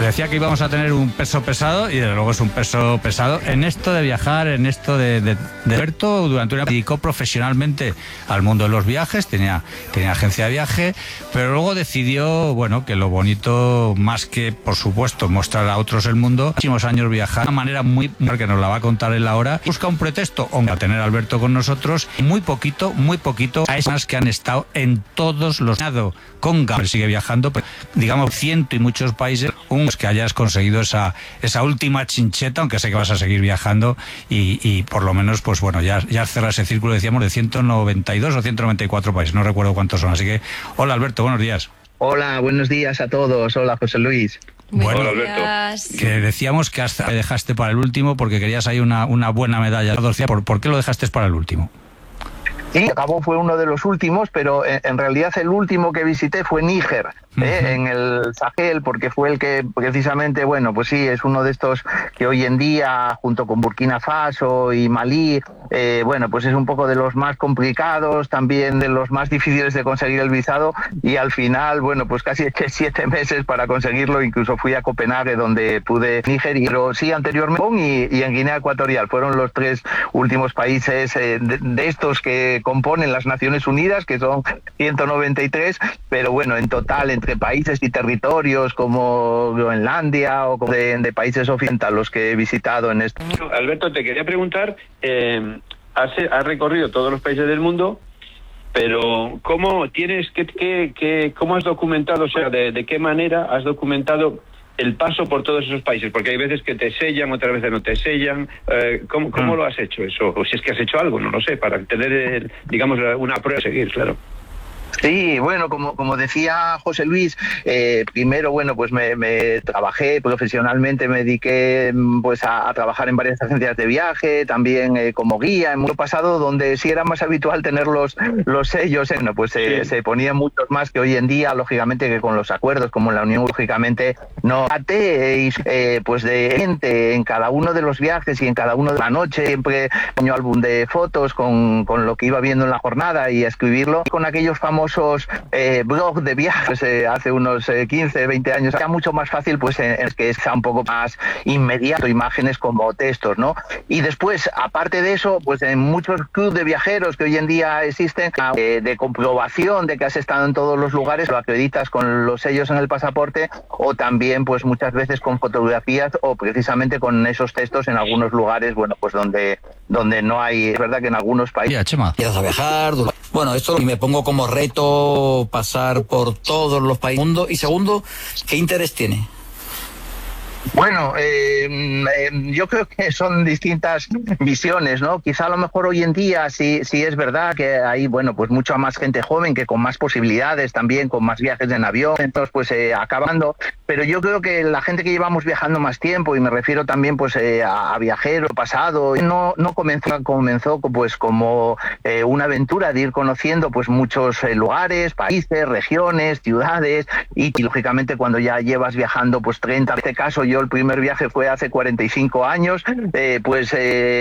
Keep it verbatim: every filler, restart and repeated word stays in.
decía que íbamos a tener un peso pesado y desde luego es un peso pesado en esto de viajar, en esto de, de, de Alberto durante una dedicó profesionalmente al mundo de los viajes, tenía, tenía agencia de viaje, pero luego decidió, bueno, que lo bonito, más que por supuesto mostrar a otros el mundo, muchísimos años viajar de una manera muy, que nos la va a contar él ahora, busca un pretexto a tener a Alberto con nosotros, y muy poquito, muy poquito a esas que han estado en todos los con Gabriel sigue viajando, pero, digamos, ciento y muchos países, un que hayas conseguido esa esa última chincheta, aunque sé que vas a seguir viajando y, y por lo menos, pues bueno, ya, ya cerra ese círculo, decíamos, de ciento noventa y dos o ciento noventa y cuatro países, no recuerdo cuántos son, así que, hola Alberto, buenos días. Hola, buenos días a todos, hola José Luis. Bueno, hola, Alberto. Que decíamos que hasta dejaste para el último porque querías ahí una, una buena medalla. ¿Por, ¿Por qué lo dejaste para el último? Sí, acabó fue uno de los últimos, pero en, en realidad el último que visité fue Níger, ¿eh? Uh-huh. En el Sahel, porque fue el que precisamente, bueno, pues sí, es uno de estos que hoy en día, junto con Burkina Faso y Malí, eh, bueno, pues es un poco de los más complicados, también de los más difíciles de conseguir el visado, y al final, bueno, pues casi eché siete meses para conseguirlo, incluso fui a Copenhague, donde pude Níger, pero sí anteriormente, y, y en Guinea Ecuatorial, fueron los tres últimos países eh, de, de estos que componen las Naciones Unidas, que son ciento noventa y tres, pero bueno, en total, entre países y territorios como Groenlandia o de, de países occidentales, los que he visitado en esto. Alberto, te quería preguntar, eh, has, has recorrido todos los países del mundo, pero ¿cómo tienes que, que, que cómo has documentado, o sea, de, de qué manera has documentado el paso por todos esos países? Porque hay veces que te sellan, otras veces no te sellan. Eh, ¿Cómo, cómo lo has hecho eso? O si es que has hecho algo, no lo sé, para tener, el, digamos, una prueba a seguir, claro. Sí, bueno, como, como decía José Luis, eh, primero, bueno, pues me, me trabajé profesionalmente, me dediqué pues a, a trabajar en varias agencias de viaje, también eh, como guía en mundo pasado, donde sí era más habitual tener los, los sellos, eh, bueno, pues eh, sí. Se ponían muchos más que hoy en día, lógicamente que con los acuerdos, como en la Unión, lógicamente, no. Eh, eh, pues de gente en cada uno de los viajes y en cada uno de la noche, siempre un álbum de fotos con, con lo que iba viendo en la jornada y a escribirlo, con aquellos famosos Eh, blogs de viajes eh, hace unos eh, quince, veinte años, era mucho más fácil, pues eh, es que sea un poco más inmediato, imágenes como textos, ¿no? Y después, aparte de eso, pues en muchos clubs de viajeros que hoy en día existen, eh, de comprobación de que has estado en todos los lugares, lo acreditas con los sellos en el pasaporte, o también pues muchas veces con fotografías o precisamente con esos textos en algunos lugares, bueno, pues donde donde no hay, es verdad que en algunos países... Ya, Chema. Empiezas a viajar, bueno, esto me pongo como reto pasar por todos los países del mundo. Y segundo, ¿qué interés tiene? Bueno, eh, eh, yo creo que son distintas visiones, ¿no? Quizá a lo mejor hoy en día sí, sí es verdad que hay, bueno, pues mucha más gente joven que con más posibilidades también, con más viajes en avión, entonces pues eh, acabando. Pero yo creo que la gente que llevamos viajando más tiempo, y me refiero también pues eh, a, a viajero pasado, no, no comenzó, comenzó pues como eh, una aventura de ir conociendo pues muchos eh, lugares, países, regiones, ciudades, y, y lógicamente cuando ya llevas viajando pues treinta, en este caso yo Yo el primer viaje fue hace cuarenta y cinco años, eh, pues... Eh,